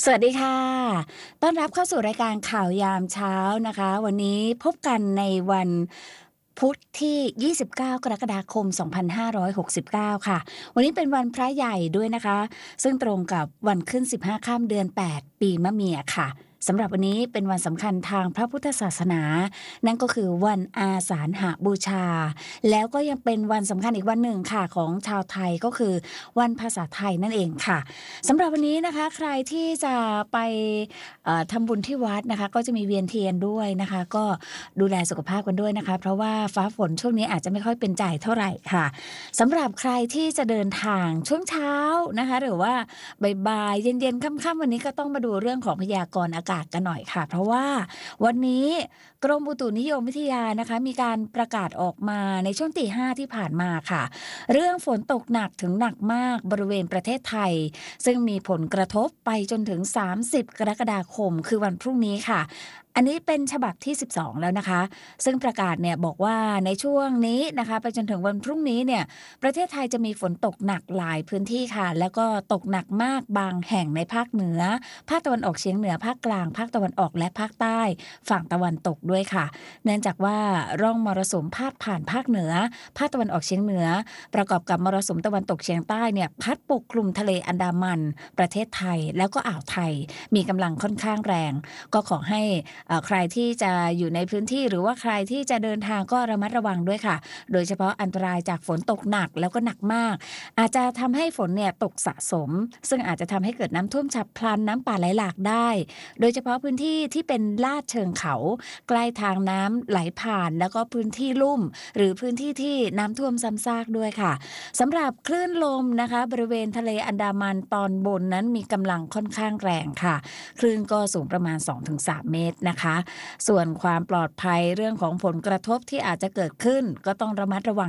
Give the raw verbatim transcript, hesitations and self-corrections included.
สวัสดีค่ะต้อนรับเข้าสู่รายการข่าวยามเช้านะคะวันนี้พบกันในวันพุธที่ยี่สิบเก้ากรกฎาคมสองพันห้าร้อยหกสิบเก้าค่ะวันนี้เป็นวันพระใหญ่ด้วยนะคะซึ่งตรงกับวันขึ้นสิบห้าค่ำเดือนแปดปีมะเมียค่ะสำหรับวันนี้เป็นวันสำคัญทางพระพุทธศาสนานั่นก็คือวันอาสาฬหบูชาแล้วก็ยังเป็นวันสำคัญอีกวันหนึ่งค่ะของชาวไทยก็คือวันภาษาไทยนั่นเองค่ะ สำหรับวันนี้นะคะใครที่จะไปเอ่อทำบุญที่วัดนะคะก็จะมีเวียนเทียนด้วยนะคะก็ดูแลสุขภาพกันด้วยนะคะเพราะว่าฟ้าฝนช่วงนี้อาจจะไม่ค่อยเป็นใจเท่าไหร่ค่ะสำหรับใครที่จะเดินทางช่วงเช้านะคะหรือว่าบ่ายๆเย็นๆค่ำๆวันนี้ก็ต้องมาดูเรื่องของพยากรณ์อากาศกันหน่อยค่ะเพราะว่าวันนี้กรมอุตุนิยมวิทยานะคะมีการประกาศออกมาในช่วงตีห้าที่ผ่านมาค่ะเรื่องฝนตกหนักถึงหนักมากบริเวณประเทศไทย ซึ่งมีผลกระทบไปจนถึงสามสิบกรกฎาคมคือวันพรุ่งนี้ค่ะอันนี้เป็นฉบับที่สิบสองแล้วนะคะซึ่งประกาศเนี่ยบอกว่าในช่วงนี้นะคะไปจนถึงวันพรุ่งนี้เนี่ยประเทศไทยจะมีฝนตกหนักหลายพื้นที่ค่ะแล้วก็ตกหนักมากบางแห่งในภาคเหนือภาคตะวันออกเฉียงเหนือภาคกลางภาคตะวันออกและภาคใต้ฝั่งตะวันตกด้วยค่ะเนื่องจากว่าร่องมรสุมพาดผ่านภาคเหนือภาคตะวันออกเฉียงเหนือประกอบกับมรสุมตะวันตกเฉียงใต้เนี่ยพัดปกคลุมทะเลอันดามันประเทศไทยแล้วก็อ่าวไทยมีกำลังค่อนข้างแรงก็ขอให้เอ่อใครที่จะอยู่ในพื้นที่หรือว่าใครที่จะเดินทางก็ระมัดระวังด้วยค่ะโดยเฉพาะอันตรายจากฝนตกหนักแล้วก็หนักมากอาจจะทำให้ฝนเนี่ยตกสะสมซึ่งอาจจะทำให้เกิดน้ำท่วมฉับพลันน้ำป่าไหลหลากได้โดยเฉพาะพื้นที่ที่เป็นลาดเชิงเขาใกล้ทางน้ำไหลผ่านแล้วก็พื้นที่ลุ่มหรือพื้นที่ที่น้ำท่วมซ้ำซากด้วยค่ะสำหรับคลื่นลมนะคะบริเวณทะเลอันดามันตอนบนนั้นมีกำลังค่อนข้างแรงค่ะคลื่นก็สูงประมาณ สองถึงสาม เมตรนะคะส่วนความปลอดภัยเรื่องของผลกระทบที่อาจจะเกิดขึ้นก็ต้องระมัดระวัง